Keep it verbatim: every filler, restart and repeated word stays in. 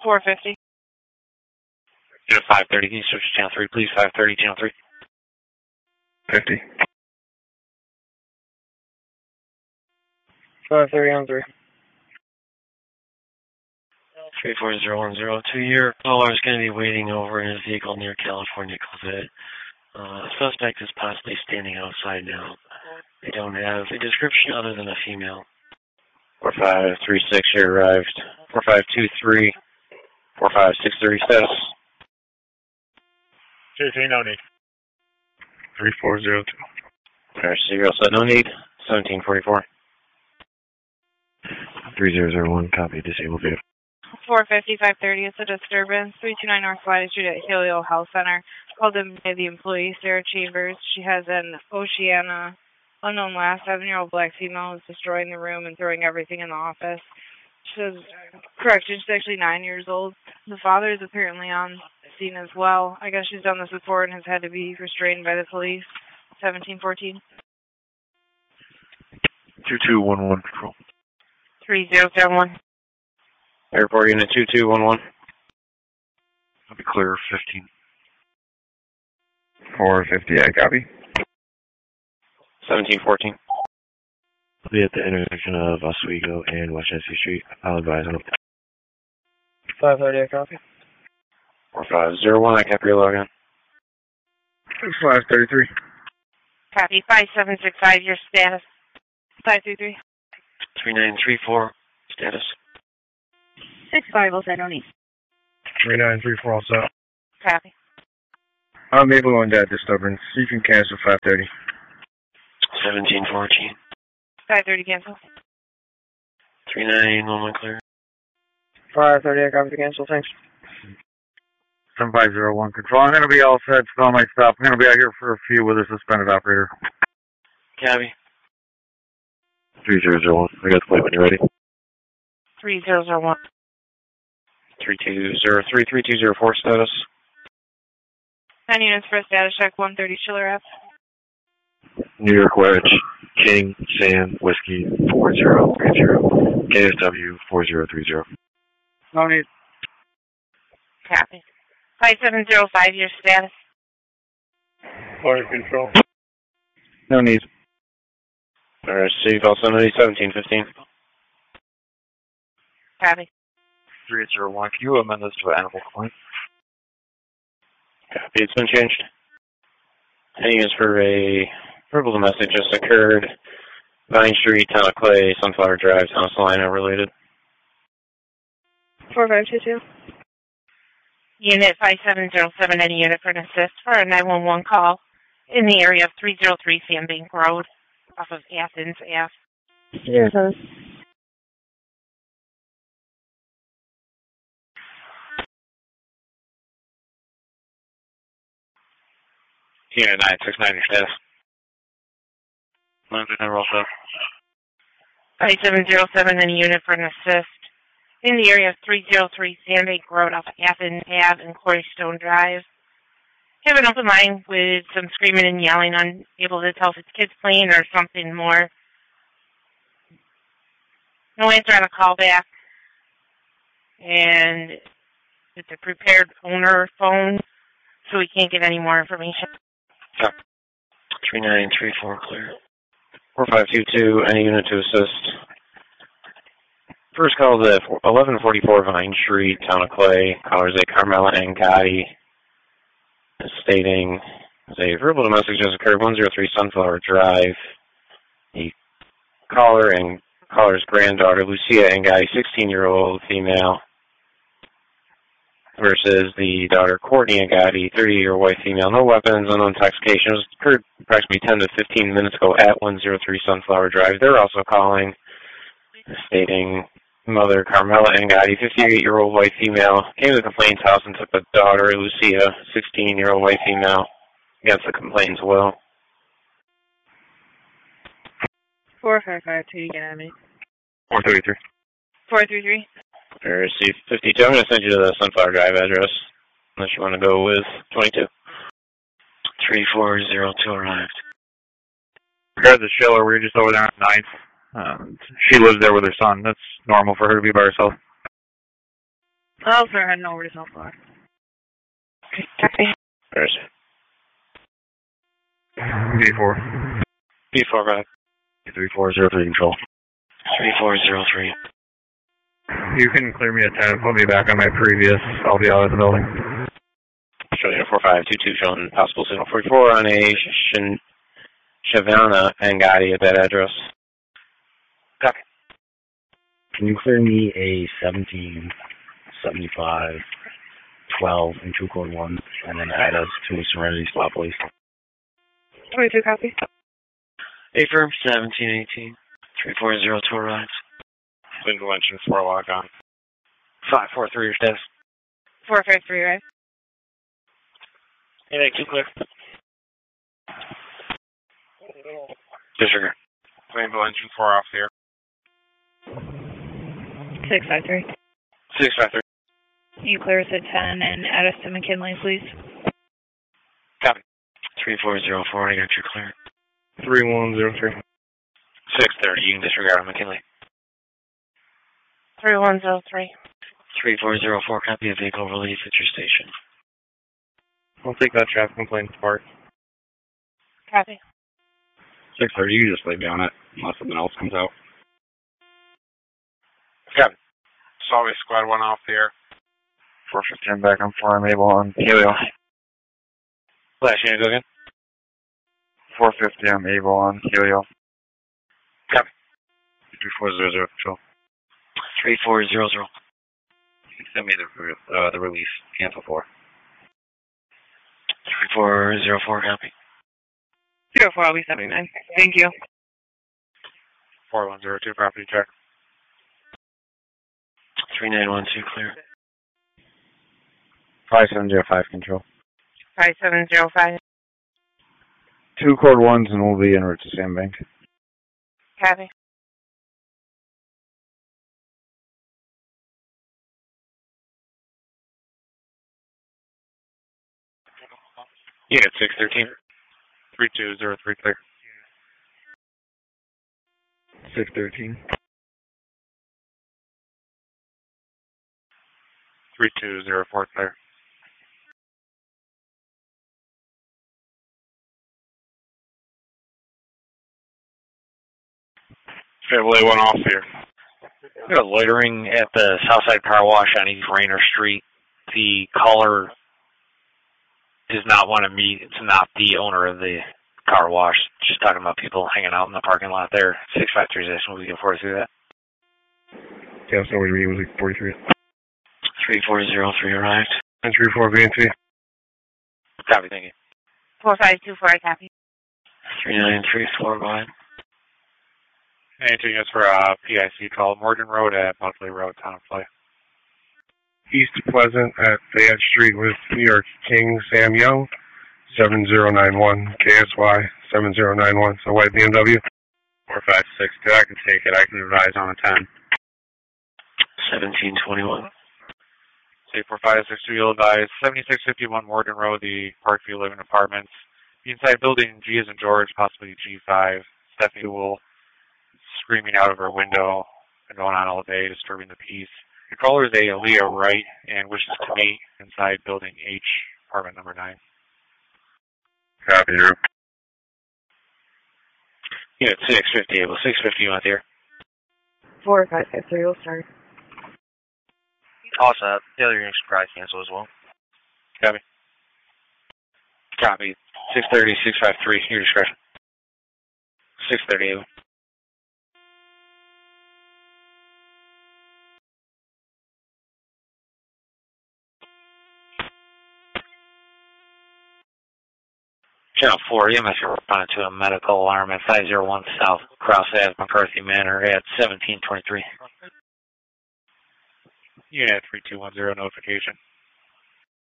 four fifty. Unit five thirty, can you switch to channel three, please? five thirty, channel three. fifty. five thirty on three. three four zero one zero two, your caller is going to be waiting over in his vehicle near California Closet. Uh, suspect is possibly standing outside now. They don't have a description other than a female. four five three six, you arrived. four five two three, four five six three, status. two three, no need. three four zero two. Alright, so you're all set, no need. seventeen forty-four. three zero zero one, copy, disabled vehicle. four fifty, five thirty, it's a disturbance. three two nine North White Street at Helio Health Center. Called in by the employee, Sarah Chambers. She has an Oceana, unknown last, seven-year-old black female who's destroying the room and throwing everything in the office. She says, correction, she's actually nine years old. The father is apparently on scene as well. I guess she's done this before and has had to be restrained by the police. seventeen fourteen. two two one one, control. three zero seven one. Airport unit two two one one. I'll be clear, fifteen. four fifty, I copy. seventeen fourteen. I'll be at the intersection of Oswego and Westchester Street. I'll advise on five thirty, I copy. four five zero one, I copy your log on. five thirty-three. Copy. five seven six five, your status. five three three. three nine three four, status. six five oh seven oh eight. three nine three four, also. Copy. I'm able on that disturbance. You can cancel five thirty. seventeen fourteen. five thirty cancel. three nine one one clear. five thirty, I copy the cancel, thanks. seven five zero one, control. I'm going to be all set. Spell my stop. I'm going to be out here for a few with a suspended operator. Copy. three zero zero one. I got the plate when you're ready. three zero zero one. three two zero three, three two zero four, status. nine units for a status check, one thirty Schiller Ave. New York Wedge, King, Sam, Whiskey, four zero three zero. K S W, four zero three zero. No need. Copy. five seven zero five, your status. Fire control. No need. Alright, seatbelt seventy, seventeen fifteen. Copy. three zero one, can you amend this to an animal complaint? Copy, it's been changed. Heading is for a verbal domestic just occurred. Vine Street, Town of Clay, Sunflower Drive, Town of Salina related. four five two two. Unit five seven zero seven, any unit for an assist for a nine one one call in the area of three zero three Sandbank Road off of Athens Ave. Yes, Unit nine six nine, your status. nine six nine, roll up. five seven zero seven, any unit for an assist in the area of three zero three Sandbank Road off of Athens Ave and Quarry Stone Drive. Have an open line with some screaming and yelling, unable to tell if it's kids playing or something more. No answer on a callback. And it's a prepared owner phone, so we can't get any more information. Yeah. three nine three four, clear. four five two two, any unit to assist. First call is at eleven forty-four Vine Street, Town of Clay. Callers a Carmela Angati, stating a verbal domestic just occurred, one zero three Sunflower Drive. The caller and caller's granddaughter, Lucia Angati, sixteen-year-old female, versus the daughter, Courtney Angati, thirty-year-old white female. No weapons, no intoxication. It was occurred approximately ten to fifteen minutes ago at one zero three Sunflower Drive. They're also calling, stating mother, Carmela Angati, fifty-eight-year-old white female, came to the complaint's house and took the daughter, Lucia, sixteen-year-old white female, against the complaint as well. four five five two, you get at me. four thirty-three. four three three. Or C fifty-two. I'm going to send you to the Sunflower Drive address, unless you want to go with twenty-two. three four zero two arrived. Regarding the Schiller, we were just over there on ninth. Um, she lives there with her son. That's normal for her to be by herself. Oh, sorry, heading over to Sunflower. Okay, copy. Where's B four. B four, go ahead. three four zero three control. three four zero three. You can clear me at ten and put me back on my previous. I'll be out of the building. Australia four five two two showing possible signal forty-four on a Shin Shavana Angadi at that address. Copy. Can you clear me a seventeen seventy-five twelve and two code one, and then add us to Serenity Spot, please? twenty-two, copy. A firm seventeen eighteen three four zero two arrives. Window engine four log on. five four three your status. four five three, right? Yeah, keep clear. Disregard. Rainbow engine four off here. six five three. six five three. You clear us at ten and add us to McKinley, please. Copy. three four zero four, I got your clear. three one zero three. six thirty, you can disregard on McKinley. three one zero three. three four zero four, copy of vehicle relief at your station. I'll take that traffic complaint part. Copy. six thirty, you can just lay me on it, unless something else comes out. Copy. It's always squad one off here. four fifteen back on four, I'm able on Helio. Flash unit, go again. four fifty, I'm able on Helio. Copy. three four zero zero control. three four zero zero. Send me the, uh, the release, cancel four. three four zero four, copy. zero four, I'll be seventy-nine. Thank you. four one zero two, property check. three nine one two, clear. five seven zero five control. five seven zero five. Two code ones and we'll be en route to Sandbank. Copy. Unit six thirteen. three two zero three, clear. six thirteen. three two zero four, clear. Chevrolet one off here. We got loitering at the Southside Car Wash on East Rainer Street. The caller does not want to meet. It's not the owner of the car wash. Just talking about people hanging out in the parking lot there. six five three station, we can afford to do that. Yeah, so we was like forty-three. three four zero three arrived. And three four V N T. Copy, thank you. four five two four, copy. three nine three four, go ahead. Anything is for uh, P I C call. Morgan Road at Buckley Road, Town of Clay. East Pleasant at Fayette Street with New York King Sam Young. seven zero nine one K S Y seven zero nine one. So white B M W. four five six two, I can take it. I can advise on a ten. seventeen twenty-one. Say four five six two, you'll advise seventy-six fifty-one Morgan Road, the Parkview Living Apartments. The inside building, G as in George, possibly G five. Stephanie will screaming out of her window and going on all day, disturbing the peace. The caller is a Aaliyah Wright and wishes to meet inside building H, apartment number nine. Copy, Drew. Unit six fifty, able six fifty, you out there. four five five three, we'll start. Also, uh, the other unit should probably cancel as well. Copy. Copy. six thirty, six five three, your discretion. six thirty, able. Channel four, E M S responded to a medical alarm at five oh one South Cross Ave, McCarthy Manor at seventeen twenty-three. Unit three two one zero, notification.